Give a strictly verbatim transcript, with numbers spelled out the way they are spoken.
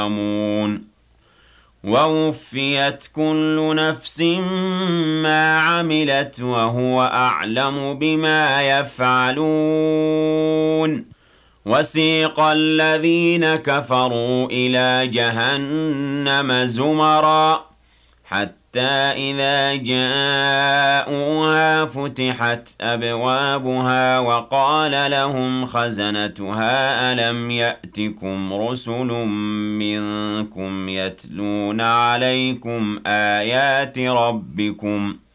وَوُفِّيَتْ كُلُّ نَفْسٍ مَّا عَمِلَتْ وَهُوَ أَعْلَمُ بِمَا يَفْعَلُونَ وَسِيقَ الَّذِينَ كَفَرُوا إِلَىٰ جَهَنَّمَ زُمَرًا حَتَّىٰ إِذَا جَاءُوهَا فُتِحَتْ أَبْوَابُهَا وَقَالَ لَهُمْ خَزَنَتُهَا أَلَمْ يَأْتِكُمْ رُسُلٌ مِّنكُمْ يَتْلُونَ عَلَيْكُمْ آيَاتِ رَبِّكُمْ ۖ